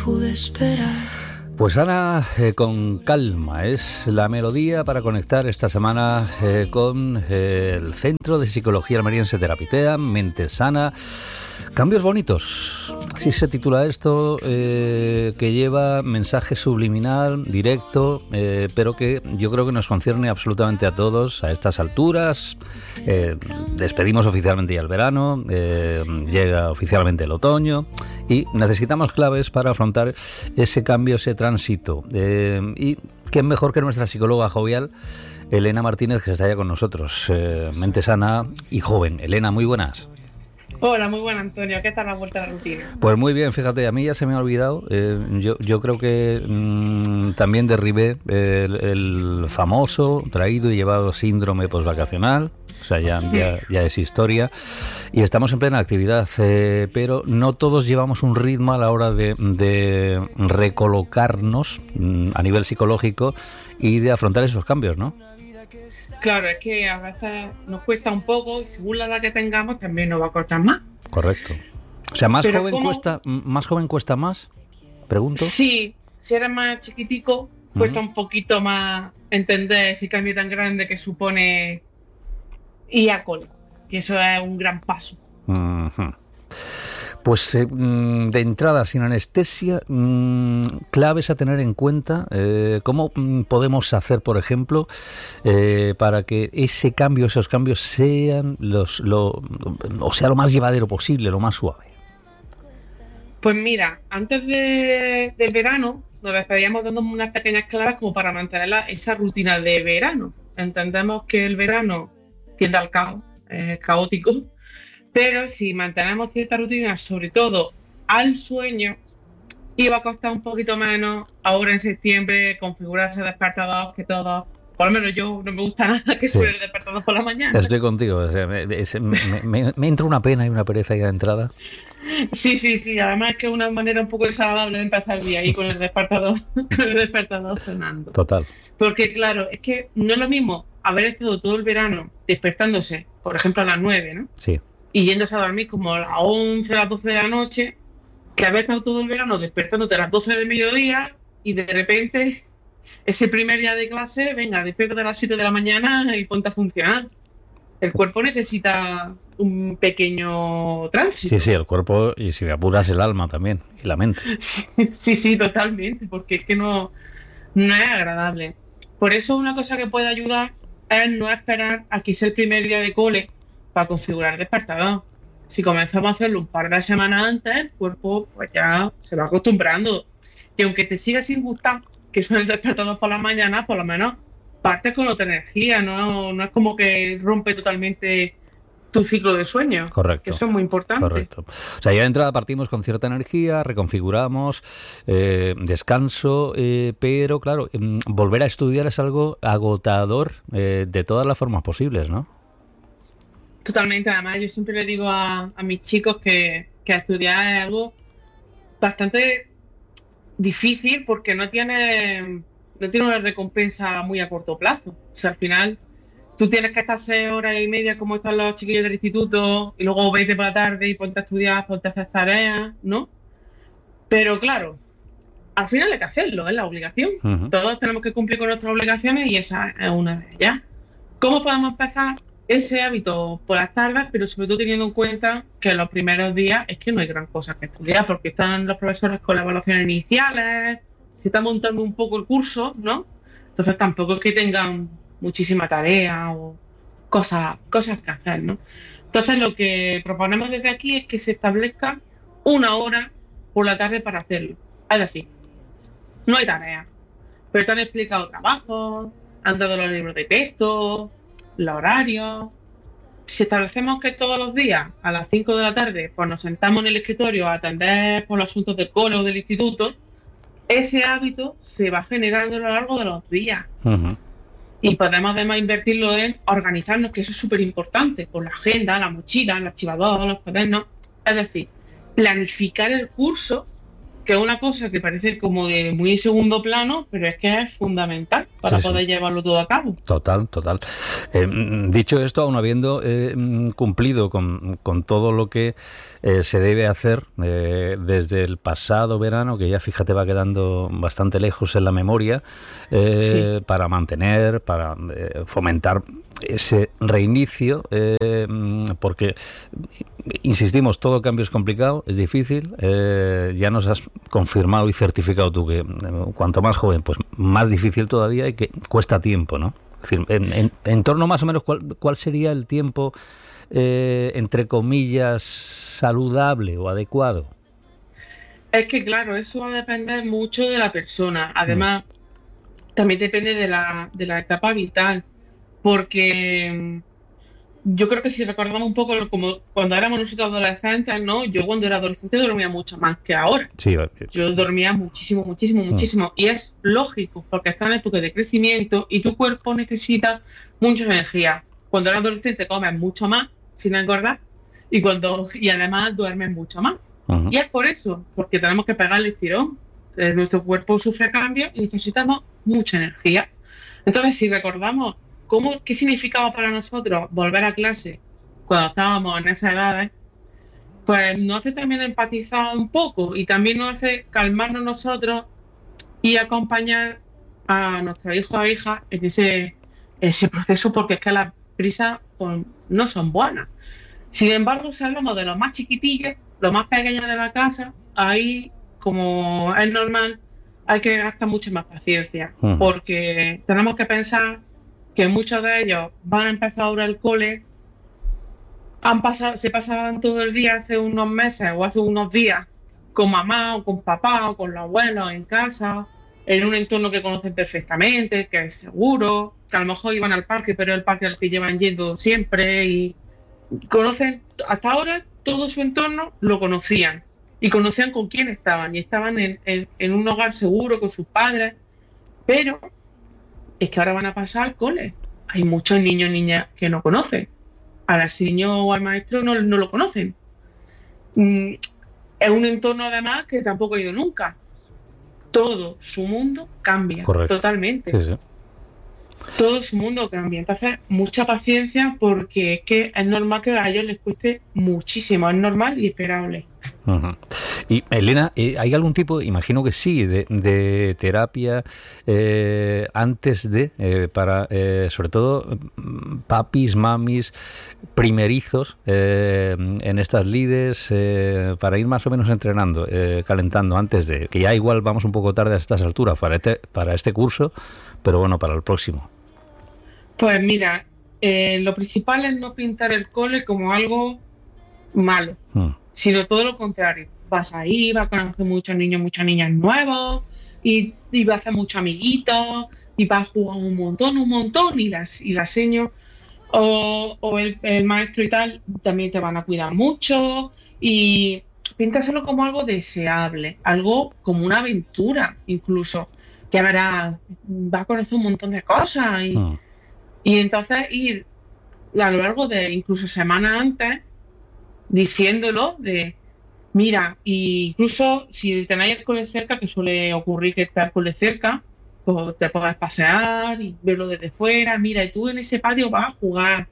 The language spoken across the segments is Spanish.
pude esperar. Pues Ana, con calma, es la melodía para conectar esta semana con el Centro de Psicología Almeriense Terapitea, Mente Sana, Cambios Bonitos. Así se titula esto, que lleva mensaje subliminal, directo, pero que yo creo que nos concierne absolutamente a todos a estas alturas. Despedimos oficialmente ya el verano, llega oficialmente el otoño y necesitamos claves para afrontar ese cambio, ese tránsito. Y qué mejor que nuestra psicóloga jovial, Elena Martínez, que está ya con nosotros. Mente sana y joven. Elena, muy buenas. Hola, muy buena, Antonio. ¿Qué tal la vuelta a la rutina? Pues muy bien, fíjate, a mí ya se me ha olvidado. Yo creo que también derribé el famoso, traído y llevado síndrome posvacacional. O sea, ya es historia. Y estamos en plena actividad, pero no todos llevamos un ritmo a la hora de recolocarnos a nivel psicológico y de afrontar esos cambios, ¿no? Claro, es que a veces nos cuesta un poco y según la edad que tengamos también nos va a costar más. Correcto. O sea, ¿más joven cuesta más? Pregunto. Sí, si eres más chiquitico, cuesta un poquito más entender ese cambio tan grande que supone ir a cole, que eso es un gran paso. Uh-huh. Pues de entrada, sin anestesia, claves a tener en cuenta. ¿Cómo podemos hacer, por ejemplo, para que esos cambios sean sea lo más llevadero posible, lo más suave? Pues mira, antes del verano nos despedíamos dando unas pequeñas claves como para mantener esa rutina de verano. Entendemos que el verano tiende al caos, es caótico. Pero si mantenemos cierta rutina, sobre todo al sueño, iba a costar un poquito menos ahora en septiembre configurarse despertador, que todos, por lo menos yo no me gusta nada que suene el despertador por la mañana. Estoy contigo, o sea, me entra una pena y una pereza ya de entrada. Sí, además es que es una manera un poco desagradable de empezar el día ahí con el despertador sonando. Total. Porque claro, es que no es lo mismo haber estado todo el verano despertándose, por ejemplo a las 9, ¿no? Sí. Y yéndose a dormir como a las 11, a las 12 de la noche, que haber estado todo el verano despertándote a las 12 del mediodía y de repente ese primer día de clase, venga, despierta a las 7 de la mañana y ponte a funcionar. El cuerpo necesita un pequeño tránsito. Sí, el cuerpo y si me apuras el alma también y la mente. Sí, totalmente, porque es que no es agradable. Por eso una cosa que puede ayudar es no esperar a que sea el primer día de cole para configurar despertador. Si comenzamos a hacerlo un par de semanas antes, el cuerpo pues ya se va acostumbrando. Y aunque te siga sin gustar que suene el despertador por la mañana, por lo menos partes con otra energía, no es como que rompe totalmente tu ciclo de sueño. Correcto. Que eso es muy importante. Correcto. O sea, ya de entrada partimos con cierta energía, reconfiguramos, descanso, pero claro, volver a estudiar es algo agotador de todas las formas posibles, ¿no? Totalmente, además yo siempre le digo a mis chicos que estudiar es algo bastante difícil porque no tiene una recompensa muy a corto plazo. O sea, al final tú tienes que estar 6 horas y media como están los chiquillos del instituto y luego vete por la tarde y ponte a estudiar, ponte a hacer tareas, ¿no? Pero claro, al final hay que hacerlo, es la obligación. Uh-huh. Todos tenemos que cumplir con nuestras obligaciones y esa es una de ellas. ¿Cómo podemos empezar ese hábito por las tardes, pero sobre todo teniendo en cuenta que en los primeros días es que no hay gran cosa que estudiar porque están los profesores con las evaluaciones iniciales, se está montando un poco el curso, ¿no? Entonces tampoco es que tengan muchísima tarea o cosas que hacer, ¿no? Entonces lo que proponemos desde aquí es que se establezca una hora por la tarde para hacerlo. Es decir, no hay tarea, pero te han explicado trabajos, han dado los libros de texto, los horarios. Si establecemos que todos los días a las 5 de la tarde pues nos sentamos en el escritorio a atender por los asuntos del cole o del instituto, ese hábito se va generando a lo largo de los días. Uh-huh. Y podemos además invertirlo en organizarnos, que eso es súper importante, con la agenda, la mochila, el archivador, los cuadernos. Es decir, planificar el curso que es una cosa que parece como de muy segundo plano, pero es que es fundamental para poder llevarlo todo a cabo. Total. Dicho esto, aún habiendo cumplido con todo lo que se debe hacer desde el pasado verano, que ya fíjate va quedando bastante lejos en la memoria, para mantener, para fomentar ese reinicio, porque insistimos, todo cambio es complicado, es difícil. Ya nos has confirmado y certificado tú que cuanto más joven, pues más difícil todavía y que cuesta tiempo, ¿no? Es decir, en torno más o menos, ¿cuál sería el tiempo, entre comillas, saludable o adecuado? Es que, claro, eso va a depender mucho de la persona. Además, también depende de la etapa vital, porque yo creo que si recordamos un poco como cuando éramos nosotros adolescentes, ¿no? Yo cuando era adolescente dormía mucho más que ahora. Sí, yo dormía muchísimo. Y es lógico, porque estás en época de crecimiento y tu cuerpo necesita mucha energía. Cuando eres adolescente comes mucho más, sin engordar, y además duermes mucho más. Uh-huh. Y es por eso, porque tenemos que pegarle el tirón. Nuestro cuerpo sufre cambios y necesitamos mucha energía. Entonces, si recordamos qué significaba para nosotros volver a clase cuando estábamos en esas edades, pues nos hace también empatizar un poco y también nos hace calmarnos nosotros y acompañar a nuestros hijos o hijas en ese proceso, porque es que las prisas pues, no son buenas. Sin embargo, si hablamos de los más chiquitillos, los más pequeños de la casa, ahí, como es normal, hay que gastar mucha más paciencia, porque tenemos que pensar que muchos de ellos van a empezar ahora el cole, se pasaban todo el día hace unos meses o hace unos días con mamá o con papá o con los abuelos en casa, en un entorno que conocen perfectamente, que es seguro, que a lo mejor iban al parque, pero es el parque al que llevan yendo siempre y conocen, hasta ahora todo su entorno lo conocían y conocían con quién estaban y estaban en un hogar seguro con sus padres, pero es que ahora van a pasar al cole. Hay muchos niños y niñas que no conocen. Al niño o al maestro no lo conocen. Es un entorno además que tampoco ha ido nunca. Todo su mundo cambia. Correcto. Totalmente. Sí. Todo su mundo cambia. Entonces, mucha paciencia porque es que es normal que a ellos les cueste muchísimo. Es normal y esperable. Uh-huh. Y Elena, ¿hay algún tipo, imagino que sí, de terapia antes para, sobre todo, papis, mamis, primerizos en estas lides, para ir más o menos entrenando, calentando antes de, que ya igual vamos un poco tarde a estas alturas para este curso, pero bueno, para el próximo? Pues mira, lo principal es no pintar el cole como algo malo, sino todo lo contrario. Vas a conocer muchos niños, muchas niñas nuevos y vas a hacer muchos amiguitos y vas a jugar un montón y las señas o el maestro y tal también te van a cuidar mucho y píntaselo como algo deseable, algo como una aventura incluso, que verás, vas a conocer un montón de cosas y entonces ir a lo largo de incluso semanas antes diciéndolo de mira, incluso si tenéis el cole cerca, que suele ocurrir que está el cole cerca, pues te puedes pasear y verlo desde fuera, mira, y tú en ese patio vas a jugar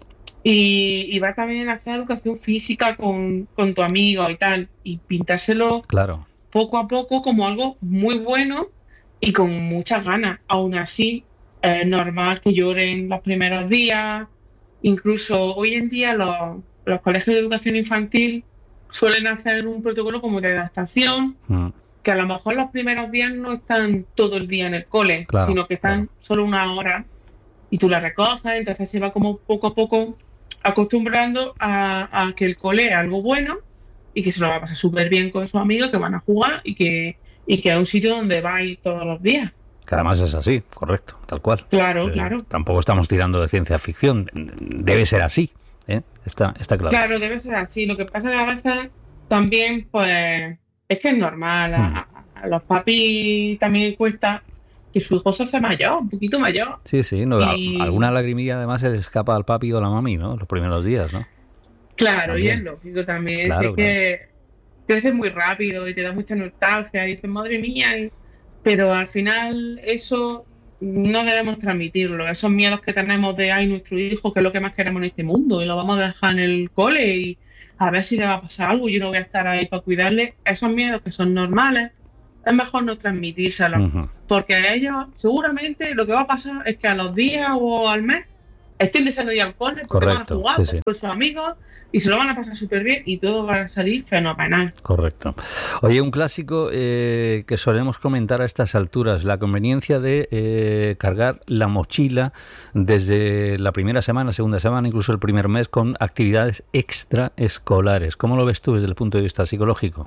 y vas también a hacer educación física con tu amigo y tal, y pintárselo claro, poco a poco como algo muy bueno y con muchas ganas. Aún así, es normal que lloren los primeros días, incluso hoy en día los colegios de educación infantil suelen hacer un protocolo como de adaptación, que a lo mejor los primeros días no están todo el día en el cole, claro, sino que están solo una hora y tú la recoges, entonces se va como poco a poco acostumbrando a que el cole es algo bueno y que se lo va a pasar súper bien con sus amigos, que van a jugar y que es un sitio donde va a ir todos los días. Que además es así, correcto, tal cual. Claro. Tampoco estamos tirando de ciencia ficción, debe ser así. Está claro. Claro, debe ser así. Lo que pasa es que a veces también, pues, es que es normal. A los papis también cuesta que su hijo se hace mayor, un poquito mayor. Sí, no, alguna lagrimilla además se le escapa al papi o a la mami, ¿no? Los primeros días, ¿no? Claro, también. y es lógico también. Claro, que creces muy rápido y te da mucha nostalgia y dices, madre mía, pero al final eso no debemos transmitirlo. Esos miedos que tenemos de, ay, nuestro hijo, que es lo que más queremos en este mundo, y lo vamos a dejar en el cole y a ver si le va a pasar algo, yo no voy a estar ahí para cuidarle. Esos miedos que son normales, es mejor no transmitírselos, porque a ellos seguramente lo que va a pasar es que a los días o al mes estén deseando ir al cole, porque van a jugar con sus amigos y se lo van a pasar súper bien y todo va a salir fenomenal. Correcto. Oye, un clásico que solemos comentar a estas alturas, la conveniencia de cargar la mochila desde la primera semana, segunda semana, incluso el primer mes, con actividades extraescolares. ¿Cómo lo ves tú desde el punto de vista psicológico?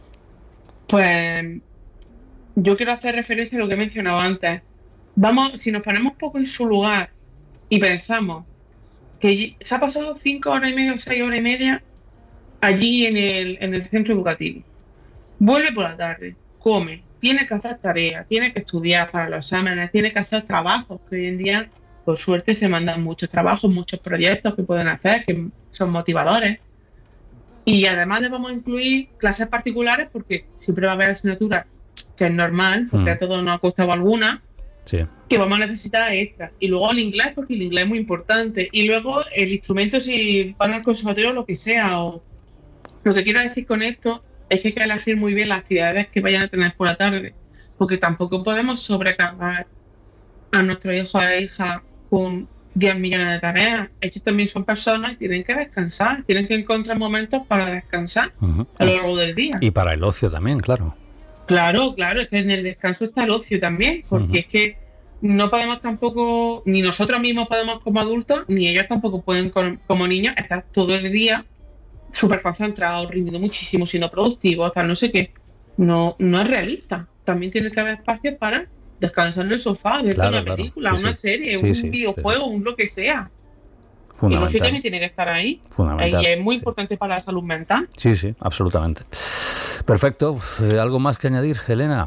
Pues yo quiero hacer referencia a lo que he mencionado antes. Si nos ponemos un poco en su lugar y pensamos que se ha pasado 5 horas y media o 6 horas y media allí en el centro educativo. Vuelve por la tarde, come, tiene que hacer tareas, tiene que estudiar para los exámenes, tiene que hacer trabajos, que hoy en día, por suerte, se mandan muchos trabajos, muchos proyectos que pueden hacer, que son motivadores. Y además le vamos a incluir clases particulares porque siempre va a haber asignaturas que es normal, porque a todos nos ha costado alguna, que vamos a necesitar extra. Y luego el inglés, porque el inglés es muy importante. Y luego el instrumento, si van al conservatorio o lo que sea. O... Lo que quiero decir con esto es que hay que elegir muy bien las actividades que vayan a tener por la tarde, porque tampoco podemos sobrecargar a nuestros hijos e hijas con 10 millones de tareas. Ellos también son personas y tienen que descansar, tienen que encontrar momentos para descansar a lo largo del día. Y para el ocio también, claro. Claro, es que en el descanso está el ocio también, porque es que no podemos tampoco, ni nosotros mismos podemos como adultos, ni ellos tampoco pueden como niños estar todo el día súper concentrados, rindiendo muchísimo, siendo productivos, tal, no sé qué. No es realista. También tiene que haber espacio para descansar en el sofá, ver una película, una serie, un videojuego, un lo que sea. Y el ocio también tiene que estar ahí. Fundamental. Y es muy importante para la salud mental. Sí, absolutamente. Perfecto. ¿Algo más que añadir, Elena?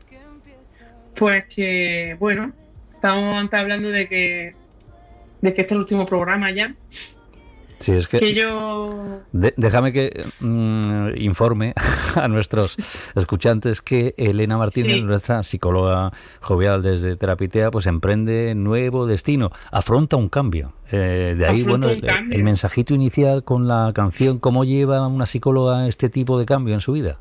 Pues que, bueno, estábamos antes hablando de que este es el último programa ya. Sí, es que yo... déjame que informe a nuestros escuchantes que Elena Martínez, nuestra psicóloga jovial desde Terapitea, pues emprende nuevo destino, afronta un cambio. De ahí, bueno, el mensajito inicial con la canción, ¿cómo lleva una psicóloga este tipo de cambio en su vida?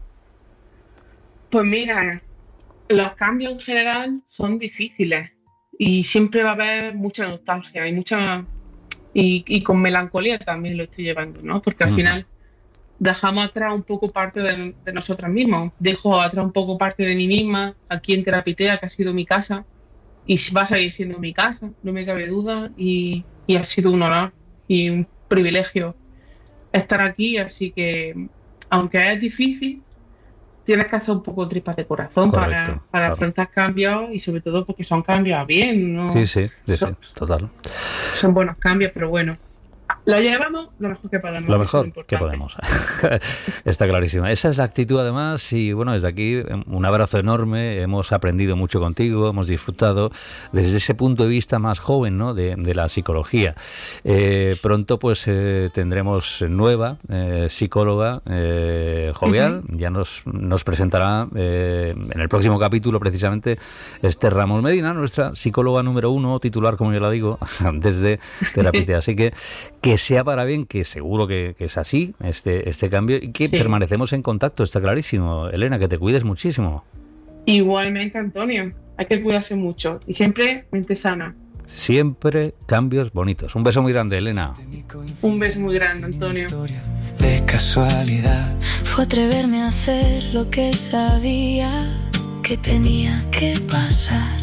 Pues mira, los cambios en general son difíciles y siempre va a haber mucha nostalgia y mucha... Y con melancolía también lo estoy llevando, ¿no? Porque al final dejamos atrás un poco parte de nosotras mismas. Dejo atrás un poco parte de mí misma aquí en Terapitea, que ha sido mi casa y va a seguir siendo mi casa, no me cabe duda. Y ha sido un honor y un privilegio estar aquí. Así que, aunque es difícil, tienes que hacer un poco tripas de corazón para afrontar cambios y sobre todo porque son cambios a bien, ¿no? Sí, total. Son buenos cambios, pero bueno, lo llevamos lo mejor que podemos. Lo mejor que podemos. Está clarísimo. Esa es la actitud además y bueno, desde aquí un abrazo enorme. Hemos aprendido mucho contigo, hemos disfrutado desde ese punto de vista más joven, ¿no? de la psicología. Pronto pues tendremos nueva psicóloga jovial. Ya nos presentará en el próximo capítulo precisamente Esther Ramos Medina, nuestra psicóloga número 1, titular, como yo la digo, desde Terapitea. Así que sea para bien, que seguro que es así, este cambio, y que permanecemos en contacto, está clarísimo. Elena, que te cuides muchísimo. Igualmente, Antonio, hay que cuidarse mucho y siempre mente sana. Siempre cambios bonitos. Un beso muy grande, Elena. Un beso muy grande, Antonio. De casualidad. Fue atreverme a hacer lo que sabía que tenía que pasar.